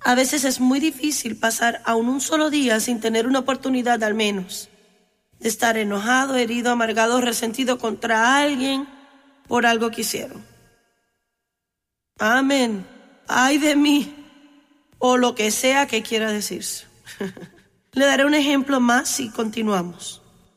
A veces es muy difícil pasar aún un solo día sin tener una oportunidad al menos de estar enojado, herido, amargado, resentido contra alguien por algo que hicieron. Amén. Ay de mí, o lo que sea que quiera decirse. Le daré un ejemplo más y continuamos.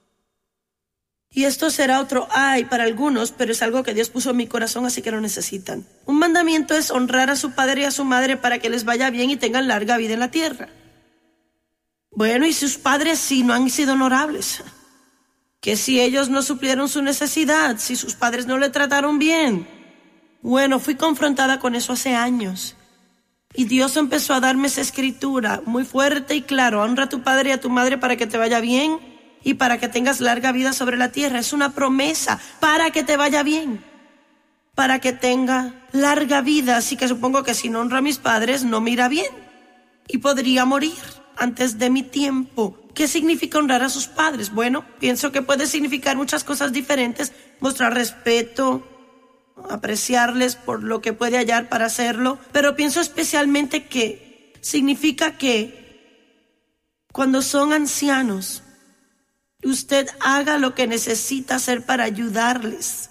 Y esto será otro ay para algunos, pero es algo que Dios puso en mi corazón, así que lo necesitan. Un mandamiento es honrar a su padre y a su madre para que les vaya bien y tengan larga vida en la tierra. Bueno, y sus padres sí no han sido honorables. Que si ellos no suplieron su necesidad, si sus padres no le trataron bien. Bueno, fui confrontada con eso hace años. Y Dios empezó a darme esa escritura muy fuerte y claro. Honra a tu padre y a tu madre para que te vaya bien y para que tengas larga vida sobre la tierra. Es una promesa para que te vaya bien, para que tenga larga vida. Así que supongo que si no honro a mis padres no me irá bien y podría morir antes de mi tiempo. ¿Qué significa honrar a sus padres? Bueno, pienso que puede significar muchas cosas diferentes. Mostrar respeto, apreciarles por lo que puede hallar para hacerlo. Pero pienso especialmente que significa que cuando son ancianos, usted haga lo que necesita hacer para ayudarles.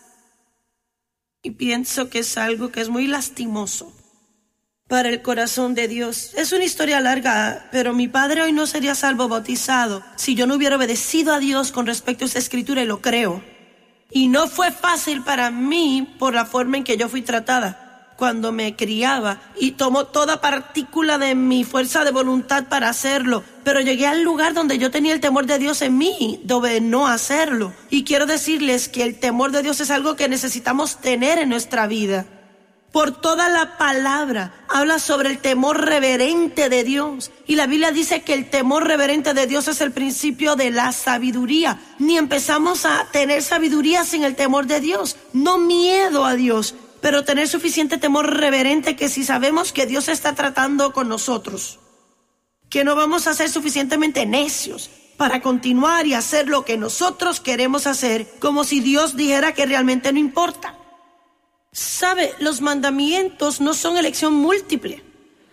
Y pienso que es algo que es muy lastimoso para el corazón de Dios. Es una historia larga, pero mi padre hoy no sería salvo bautizado si yo no hubiera obedecido a Dios con respecto a esa escritura, y lo creo. Y no fue fácil para mí por la forma en que yo fui tratada cuando me criaba, y tomó toda partícula de mi fuerza de voluntad para hacerlo, pero llegué al lugar donde yo tenía el temor de Dios en mí, de no hacerlo. Y quiero decirles que el temor de Dios es algo que necesitamos tener en nuestra vida. Por toda la palabra habla sobre el temor reverente de Dios. Y la Biblia dice que el temor reverente de Dios es el principio de la sabiduría. Ni empezamos a tener sabiduría sin el temor de Dios. No miedo a Dios, pero tener suficiente temor reverente que si sabemos que Dios está tratando con nosotros, que no vamos a ser suficientemente necios para continuar y hacer lo que nosotros queremos hacer, como si Dios dijera que realmente no importa. ¿Sabe? Los mandamientos no son elección múltiple.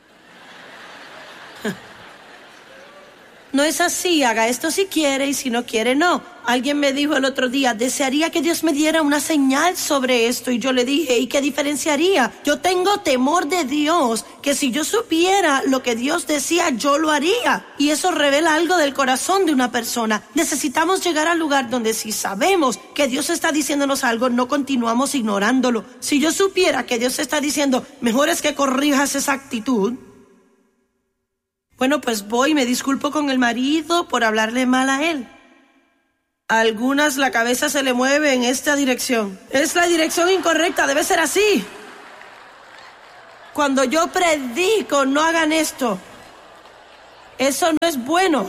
No es así, haga esto si quiere y si no quiere, no. Alguien me dijo el otro día, desearía que Dios me diera una señal sobre esto. Y yo le dije, ¿y qué diferenciaría? Yo tengo temor de Dios, que si yo supiera lo que Dios decía, yo lo haría. Y eso revela algo del corazón de una persona. Necesitamos llegar al lugar donde si sabemos que Dios está diciéndonos algo, no continuamos ignorándolo. Si yo supiera que Dios está diciendo, mejor es que corrijas esa actitud, bueno, pues voy y me disculpo con el marido por hablarle mal a él. A algunas la cabeza se le mueve en esta dirección. Es la dirección incorrecta, debe ser así. Cuando yo predico, no hagan esto. Eso no es bueno.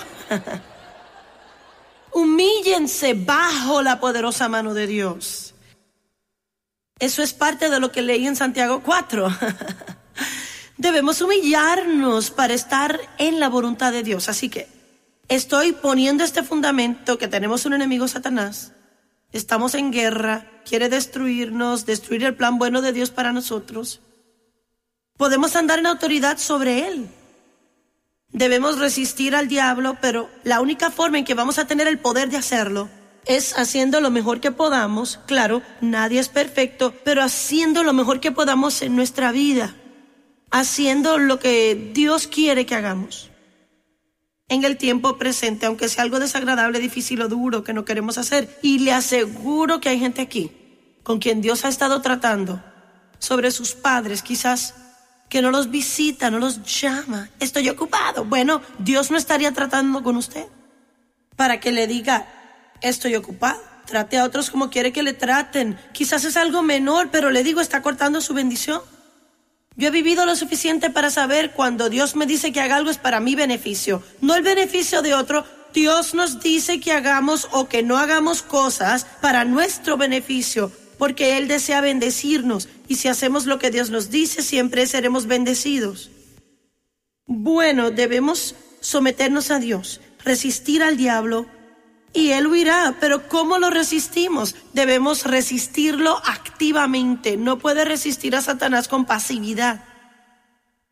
Humíllense bajo la poderosa mano de Dios. Eso es parte de lo que leí en Santiago 4. Debemos humillarnos para estar en la voluntad de Dios. Así que estoy poniendo este fundamento que tenemos un enemigo, Satanás. Estamos en guerra, quiere destruirnos, destruir el plan bueno de Dios para nosotros. Podemos andar en autoridad sobre él. Debemos resistir al diablo, pero la única forma en que vamos a tener el poder de hacerlo es haciendo lo mejor que podamos. Claro, nadie es perfecto, pero haciendo lo mejor que podamos en nuestra vida. Haciendo lo que Dios quiere que hagamos en el tiempo presente, aunque sea algo desagradable, difícil o duro que no queremos hacer. Y le aseguro que hay gente aquí con quien Dios ha estado tratando sobre sus padres, quizás que no los visita, no los llama. Estoy ocupado. Bueno, Dios no estaría tratando con usted para que le diga, estoy ocupado. Trate a otros como quiere que le traten. Quizás es algo menor, pero le digo, está cortando su bendición. Yo he vivido lo suficiente para saber cuando Dios me dice que haga algo es para mi beneficio, no el beneficio de otro. Dios nos dice que hagamos o que no hagamos cosas para nuestro beneficio, porque Él desea bendecirnos, y si hacemos lo que Dios nos dice, siempre seremos bendecidos. Bueno, debemos someternos a Dios, resistir al diablo, y Él huirá. Pero ¿cómo lo resistimos? Debemos resistirlo activamente. No puede resistir a Satanás con pasividad.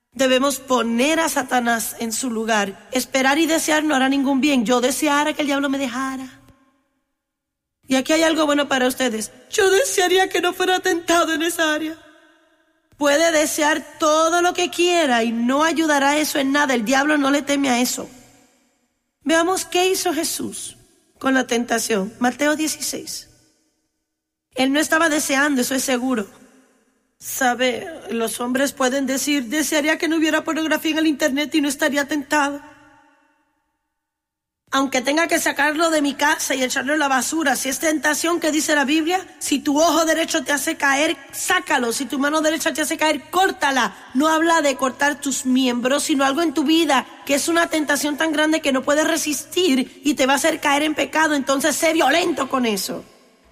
Debemos poner a Satanás en su lugar. Esperar y desear no hará ningún bien. Yo deseara que el diablo me dejara. Y aquí hay algo bueno para ustedes. Yo desearía que no fuera tentado en esa área. Puede desear todo lo que quiera y no ayudará eso en nada. El diablo no le teme a eso. Veamos qué hizo Jesús con la tentación. Mateo 16. Él no estaba deseando, eso es seguro. Sabe, los hombres pueden decir, desearía que no hubiera pornografía en el internet y no estaría tentado. Aunque tenga que sacarlo de mi casa y echarlo en la basura, si es tentación, ¿qué dice la Biblia? Si tu ojo derecho te hace caer, sácalo. Si tu mano derecha te hace caer, córtala. No habla de cortar tus miembros, sino algo en tu vida que es una tentación tan grande que no puedes resistir y te va a hacer caer en pecado. Entonces sé violento con eso.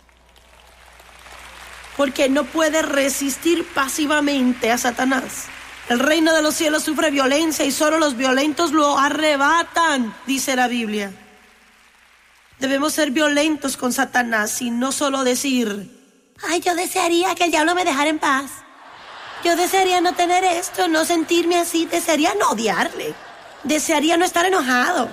Porque no puedes resistir pasivamente a Satanás. El reino de los cielos sufre violencia y solo los violentos lo arrebatan, dice la Biblia. Debemos ser violentos con Satanás y no solo decir, ay, yo desearía que el diablo me dejara en paz. Yo desearía no tener esto, no sentirme así, desearía no odiarle. Desearía no estar enojado.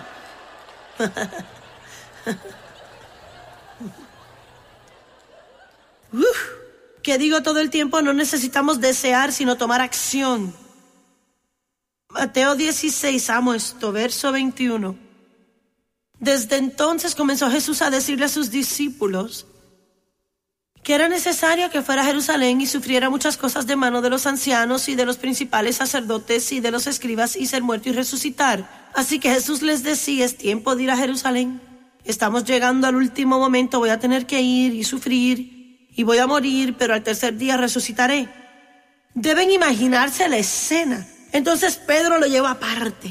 Que digo todo el tiempo, no necesitamos desear, sino tomar acción. Mateo 16, amo esto, verso 21. Desde entonces comenzó Jesús a decirle a sus discípulos que era necesario que fuera a Jerusalén y sufriera muchas cosas de mano de los ancianos y de los principales sacerdotes y de los escribas y ser muerto y resucitar. Así que Jesús les decía, es tiempo de ir a Jerusalén. Estamos llegando al último momento, voy a tener que ir y sufrir y voy a morir, pero al tercer día resucitaré. Deben imaginarse la escena. Entonces Pedro lo lleva aparte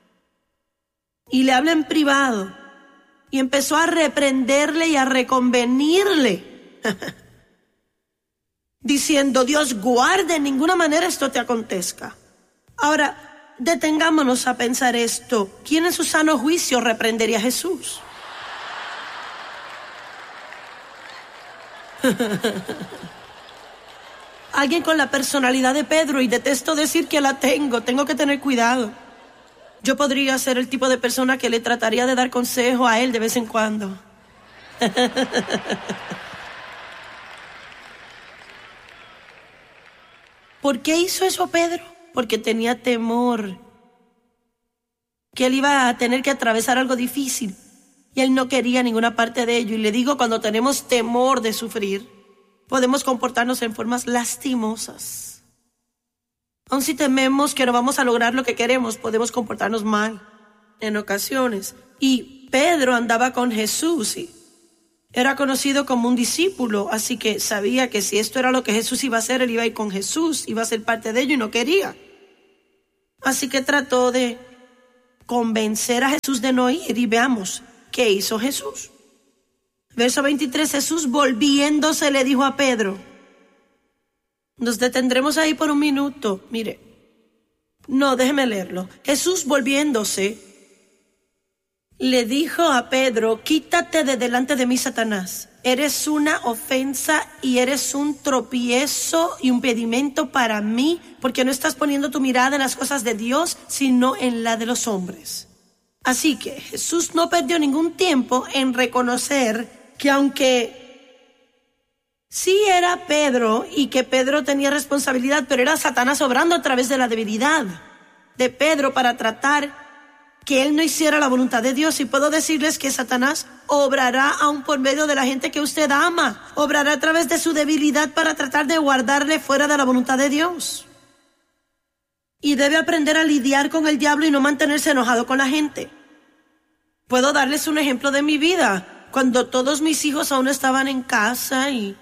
y le habla en privado y empezó a reprenderle y a reconvenirle, diciendo, Dios guarde, en ninguna manera esto te acontezca. Ahora, detengámonos a pensar esto. ¿Quién en su sano juicio reprendería a Jesús? Alguien con la personalidad de Pedro, y detesto decir que la tengo que tener cuidado. Yo podría ser el tipo de persona que le trataría de dar consejo a él de vez en cuando. ¿Por qué hizo eso Pedro? Porque tenía temor que él iba a tener que atravesar algo difícil y él no quería ninguna parte de ello. Y le digo, cuando tenemos temor de sufrir, podemos comportarnos en formas lastimosas. Aun si tememos que no vamos a lograr lo que queremos, podemos comportarnos mal en ocasiones. Y Pedro andaba con Jesús y era conocido como un discípulo, así que sabía que si esto era lo que Jesús iba a hacer, él iba a ir con Jesús, iba a ser parte de ello y no quería. Así que trató de convencer a Jesús de no ir y veamos qué hizo Jesús. Verso 23, Jesús volviéndose le dijo a Pedro. Nos detendremos ahí por un minuto. Mire, no, déjeme leerlo. Jesús volviéndose le dijo a Pedro, quítate de delante de mí, Satanás. Eres una ofensa y eres un tropiezo y un impedimento para mí, porque no estás poniendo tu mirada en las cosas de Dios, sino en la de los hombres. Así que Jesús no perdió ningún tiempo en reconocer que aunque sí era Pedro y que Pedro tenía responsabilidad, pero era Satanás obrando a través de la debilidad de Pedro para tratar que él no hiciera la voluntad de Dios. Y puedo decirles que Satanás obrará aún por medio de la gente que usted ama, obrará a través de su debilidad para tratar de guardarle fuera de la voluntad de Dios. Y debe aprender a lidiar con el diablo y no mantenerse enojado con la gente. Puedo darles un ejemplo de mi vida. Cuando todos mis hijos aún estaban en casa y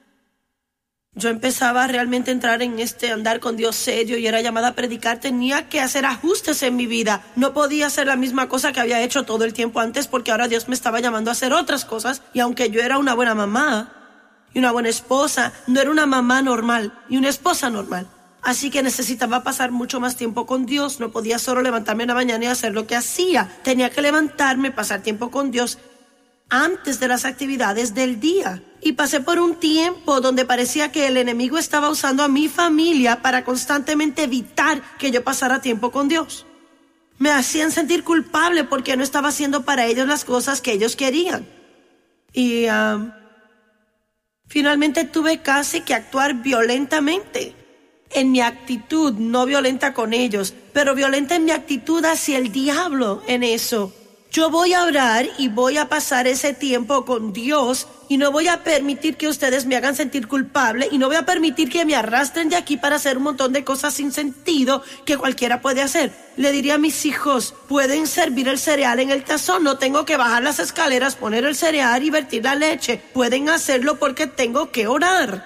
yo empezaba realmente a entrar en andar con Dios serio y era llamada a predicar, tenía que hacer ajustes en mi vida. No podía hacer la misma cosa que había hecho todo el tiempo antes, porque ahora Dios me estaba llamando a hacer otras cosas. Y aunque yo era una buena mamá y una buena esposa, no era una mamá normal y una esposa normal. Así que necesitaba pasar mucho más tiempo con Dios. No podía solo levantarme en la mañana y hacer lo que hacía. Tenía que levantarme, pasar tiempo con Dios, antes de las actividades del día. Y pasé por un tiempo donde parecía que el enemigo estaba usando a mi familia para constantemente evitar que yo pasara tiempo con Dios. Me hacían sentir culpable porque no estaba haciendo para ellos las cosas que ellos querían. Y finalmente tuve casi que actuar violentamente en mi actitud, no violenta con ellos, pero violenta en mi actitud hacia el diablo en eso. Yo voy a orar y voy a pasar ese tiempo con Dios y no voy a permitir que ustedes me hagan sentir culpable y no voy a permitir que me arrastren de aquí para hacer un montón de cosas sin sentido que cualquiera puede hacer. Le diría a mis hijos, pueden servir el cereal en el tazón, no tengo que bajar las escaleras, poner el cereal y vertir la leche. Pueden hacerlo porque tengo que orar.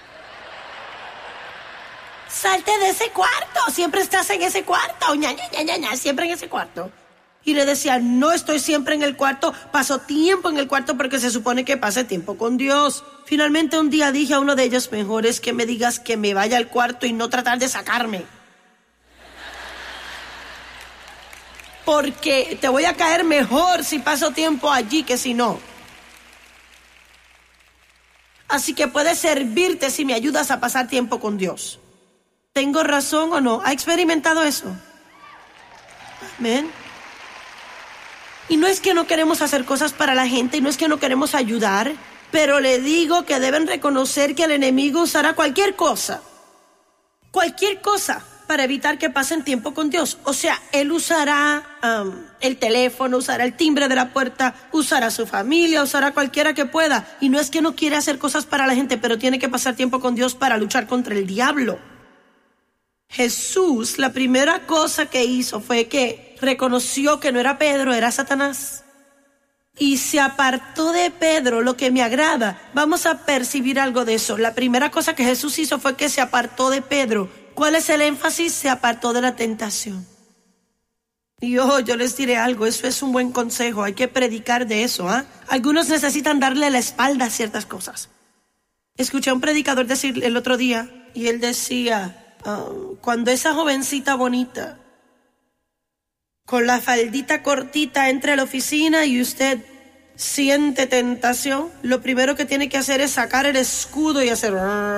Salte de ese cuarto, siempre estás en ese cuarto, siempre en ese cuarto. Y le decía, no estoy siempre en el cuarto, paso tiempo en el cuarto porque se supone que pase tiempo con Dios. Finalmente un día dije a uno de ellos, mejor es que me digas que me vaya al cuarto y no tratar de sacarme. Porque te voy a caer mejor si paso tiempo allí que si no. Así que puede servirte si me ayudas a pasar tiempo con Dios. ¿Tengo razón o no? ¿Ha experimentado eso? Amén. Y no es que no queremos hacer cosas para la gente, y no es que no queremos ayudar, pero le digo que deben reconocer que el enemigo usará cualquier cosa para evitar que pasen tiempo con Dios. O sea, él usará el teléfono, usará el timbre de la puerta, usará su familia, usará cualquiera que pueda. Y no es que no quiere hacer cosas para la gente, pero tiene que pasar tiempo con Dios para luchar contra el diablo. Jesús, la primera cosa que hizo fue que reconoció que no era Pedro, era Satanás. Y se apartó de Pedro, lo que me agrada. Vamos a percibir algo de eso. La primera cosa que Jesús hizo fue que se apartó de Pedro. ¿Cuál es el énfasis? Se apartó de la tentación. Y yo les diré algo, eso es un buen consejo, hay que predicar de eso. Algunos necesitan darle la espalda a ciertas cosas. Escuché a un predicador decir el otro día, y él decía, cuando esa jovencita bonita con la faldita cortita entre la oficina y usted siente tentación, lo primero que tiene que hacer es sacar el escudo y hacer...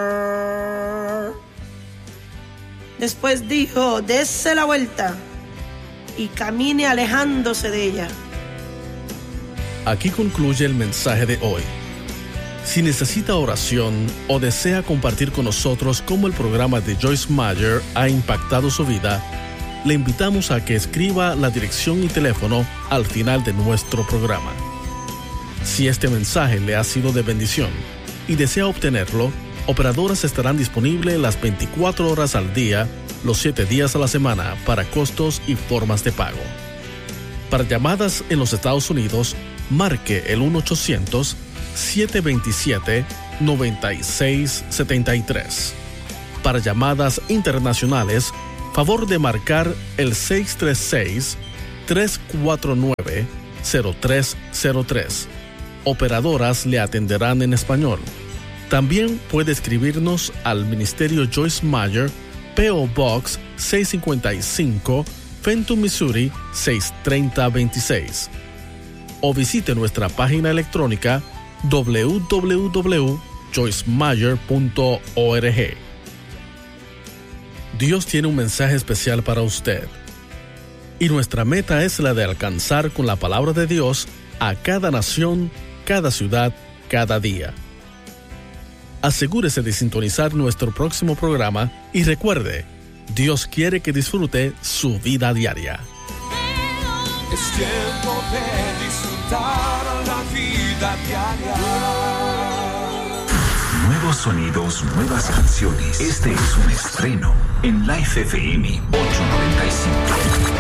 Después dijo, dése la vuelta y camine alejándose de ella. Aquí concluye el mensaje de hoy. Si necesita oración o desea compartir con nosotros cómo el programa de Joyce Meyer ha impactado su vida, le invitamos a que escriba la dirección y teléfono al final de nuestro programa. Si este mensaje le ha sido de bendición y desea obtenerlo, operadoras estarán disponibles las 24 horas al día, los 7 días a la semana para costos y formas de pago. Para llamadas en los Estados Unidos, marque el 1-800-727-9673. Para llamadas internacionales, favor de marcar el 636-349-0303. Operadoras le atenderán en español. También puede escribirnos al Ministerio Joyce Meyer, P.O. Box 655, Fenton, Missouri 63026. O visite nuestra página electrónica www.joycemeyer.org. Dios tiene un mensaje especial para usted. Y nuestra meta es la de alcanzar con la palabra de Dios a cada nación, cada ciudad, cada día. Asegúrese de sintonizar nuestro próximo programa y recuerde, Dios quiere que disfrute su vida diaria. Es tiempo de disfrutar la vida diaria. Nuevos sonidos, nuevas canciones. Este es un estreno en Life FM 895.